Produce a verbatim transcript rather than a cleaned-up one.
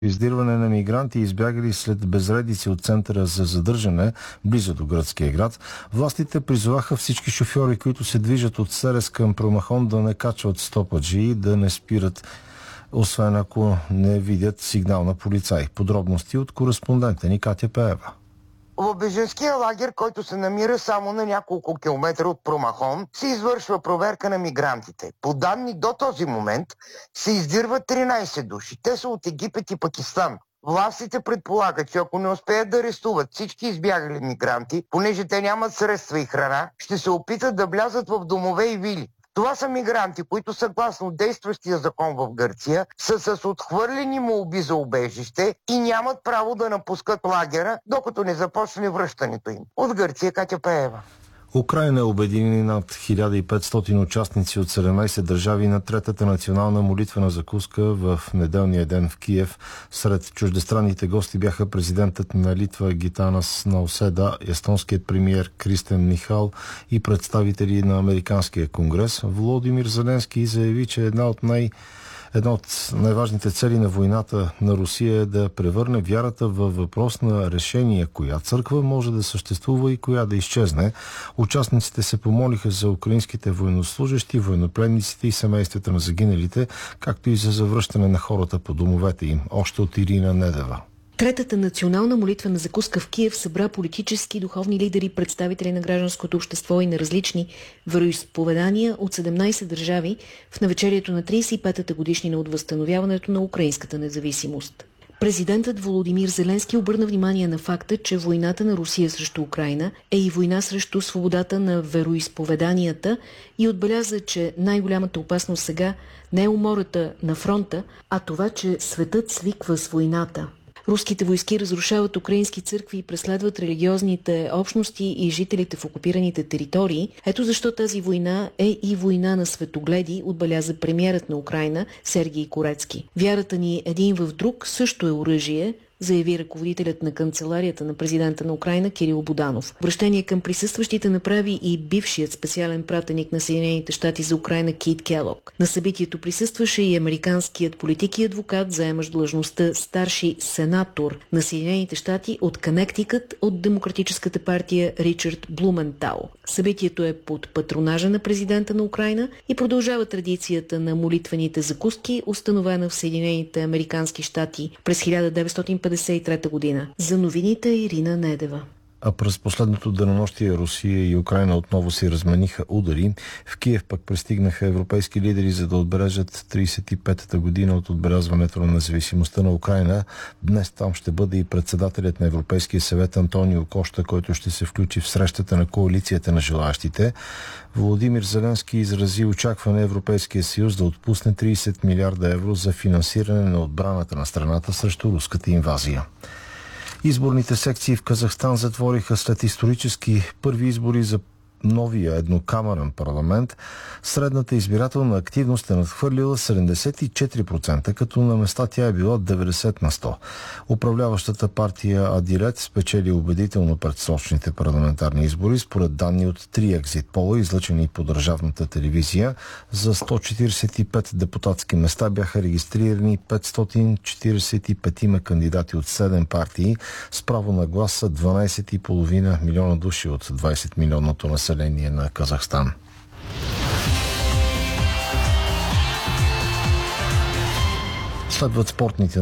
Издирване на мигранти, избягали след безредици от центъра за задържане, близо до гръцкия град. Властите призоваха всички шофьори, които се движат от Серес към Промахон, да не качват стопаджи и да не спират, освен ако не видят сигнал на полицай. Подробности от кореспондента ни Катя Пеева. В бежанския лагер, който се намира само на няколко километра от Промахон, се извършва проверка на мигрантите. По данни до този момент се издирват тринайсет души. Те са от Египет и Пакистан. Властите предполагат, че ако не успеят да арестуват всички избягали мигранти, понеже те нямат средства и храна, ще се опитат да влязат в домове и вили. Това са мигранти, които съгласно действащия закон в Гърция са с отхвърлени молби за убежище и нямат право да напускат лагера, докато не започне връщането им. От Гърция, Катя Пеева. Украйна обедини над хиляда и петстотин участници от седемнайсет държави на третата национална молитвена закуска в неделния ден в Киев. Сред чуждестранните гости бяха президентът на Литва Гитанас Науседа, естонският премиер Кристен Михал и представители на Американския конгрес. Володимир Зеленски заяви, че една от най- Една от най-важните цели на войната на Русия е да превърне вярата във въпрос на решение, коя църква може да съществува и коя да изчезне. Участниците се помолиха за украинските военнослужещи, военнопленниците и семействата на загиналите, както и за завръщане на хората по домовете им. Още от Ирина Недева. Третата национална молитвена закуска в Киев събра политически и духовни лидери, представители на гражданското общество и на различни вероизповедания от седемнайсет държави в навечерието на трийсет и петата годишнина от възстановяването на украинската независимост. Президентът Володимир Зеленски обърна внимание на факта, че войната на Русия срещу Украйна е и война срещу свободата на вероизповеданията и отбеляза, че най-голямата опасност сега не е умората на фронта, а това, че светът свиква с войната. Руските войски разрушават украински църкви и преследват религиозните общности и жителите в окупираните територии. Ето защо тази война е и война на светогледи, отбеляза премиерът на Украйна Сергий Корецки. Вярата ни един в друг също е оръжие, заяви ръководителят на канцеларията на президента на Украйна Кирил Буданов. Обръщение към присъстващите направи и бившият специален пратеник на Съединените щати за Украйна Кит Келог. На събитието присъстваше и американският политик и адвокат, заемащ длъжността старши сенатор на Съединените щати от Конектикът от Демократическата партия Ричард Блументал. Събитието е под патронажа на президента на Украйна и продължава традицията на молитвените закуски, установена в Съединените американски щати през хиляда деветстотин петдесет и трета година. За новините Ирина Недева. А през последното денонощие Русия и Украйна отново си размениха удари. В Киев пък пристигнаха европейски лидери, за да отбележат трийсет и петата година от отбелязването на независимостта на Украйна. Днес там ще бъде и председателят на Европейския съвет Антонио Кошта, който ще се включи в срещата на коалицията на желаящите. Володимир Зеленски изрази очакване Европейския съюз да отпусне трийсет милиарда евро за финансиране на отбраната на страната срещу руската инвазия. Изборните секции в Казахстан затвориха след исторически първи избори за новия еднокамерен парламент. Средната избирателна активност е надхвърлила седемдесет и четири процента, като на места тя е била деветдесет на сто. Управляващата партия Адилет спечели убедително предсрочните парламентарни избори, според данни от три екзит пола, излъчени по държавната телевизия. За сто четирийсет и пет депутатски места бяха регистрирани петстотин четирийсет и пет кандидати от седем партии. С право на глас са дванайсет и половина милиона души от двайсет милионното население на Казахстан. Следват спортните